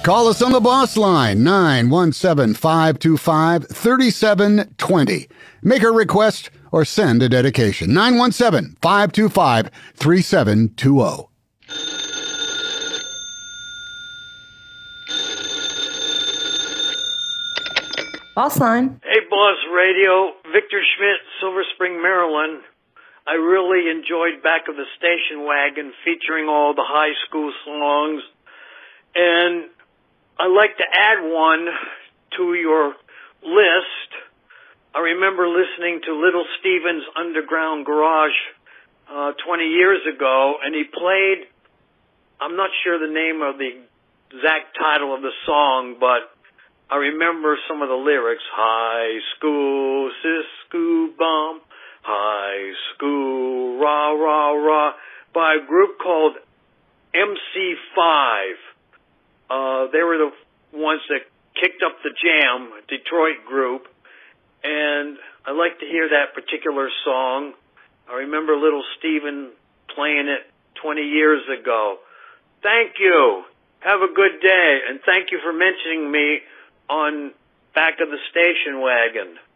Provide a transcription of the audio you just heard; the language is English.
Call us on the boss line, 917-525-3720. Make a request or send a dedication, 917-525-3720. Boss line. Hey, Boss Radio. Victor Schmidt, Silver Spring, Maryland. I really enjoyed Back of the Station Wagon featuring all the high school songs. And I'd like to add one to your list. I remember listening to Little Steven's Underground Garage 20 years ago, and he played, I'm not sure the name of the exact title of the song, but I remember some of the lyrics. High school, sis-scoo bum, high school, rah, rah, rah, by a group called MC5. They were the ones that kicked up the Jam, a Detroit group, and I like to hear that particular song. I remember Little Steven playing it 20 years ago. Thank you. Have a good day, and thank you for mentioning me on Back of the Station Wagon.